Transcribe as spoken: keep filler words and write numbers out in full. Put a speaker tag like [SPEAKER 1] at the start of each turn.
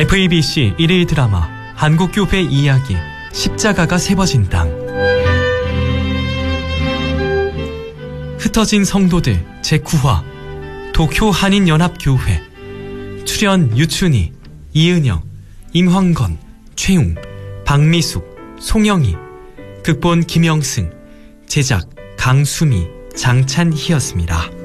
[SPEAKER 1] 에프이비씨 일일 드라마 한국교회 이야기 십자가가 세워진 땅. 흩어진 성도들 제구 화 도쿄 한인연합교회. 출연 유춘희, 이은영, 임황건, 최웅, 박미숙, 송영희. 극본 김영승, 제작 강수미, 장찬희였습니다.